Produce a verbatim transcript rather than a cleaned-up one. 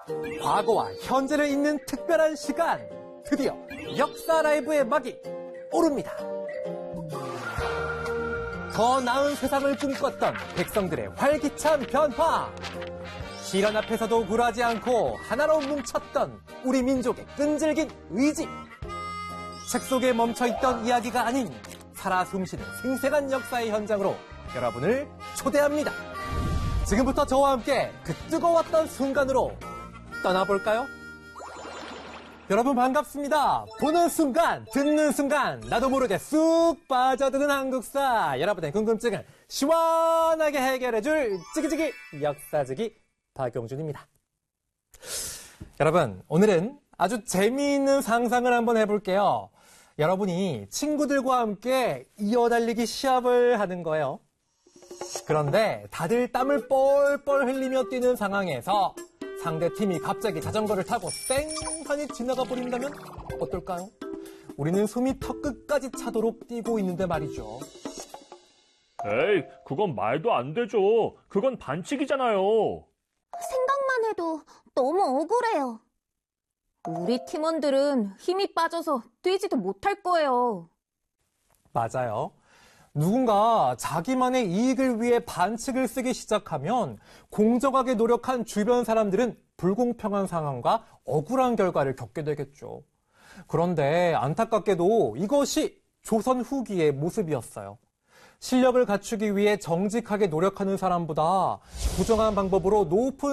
과거와 현재를 잇는 특별한 시간. 드디어 역사 라이브의 막이 오릅니다. 더 나은 세상을 꿈꿨던 백성들의 활기찬 변화. 시련 앞에서도 굴하지 않고 하나로 뭉쳤던 우리 민족의 끈질긴 의지. 책 속에 멈춰있던 이야기가 아닌 살아 숨쉬는 생생한 역사의 현장으로 여러분을 초대합니다. 지금부터 저와 함께 그 뜨거웠던 순간으로 떠나볼까요? 여러분 반갑습니다. 보는 순간, 듣는 순간 나도 모르게 쑥 빠져드는 한국사. 여러분의 궁금증을 시원하게 해결해줄 찌기찌기 역사지기 박용준입니다. 여러분, 오늘은 아주 재미있는 상상을 한번 해볼게요. 여러분이 친구들과 함께 이어달리기 시합을 하는 거예요. 그런데 다들 땀을 뻘뻘 흘리며 뛰는 상황에서 상대 팀이 갑자기 자전거를 타고 쌩하니 지나가 버린다면 어떨까요? 우리는 숨이 턱끝까지 차도록 뛰고 있는데 말이죠. 에이, 그건 말도 안 되죠. 그건 반칙이잖아요. 생각만 해도 너무 억울해요. 우리 팀원들은 힘이 빠져서 뛰지도 못할 거예요. 맞아요. 누군가 자기만의 이익을 위해 반칙을 쓰기 시작하면 공정하게 노력한 주변 사람들은 불공평한 상황과 억울한 결과를 겪게 되겠죠. 그런데 안타깝게도 이것이 조선 후기의 모습이었어요. 실력을 갖추기 위해 정직하게 노력하는 사람보다 부정한 방법으로 높은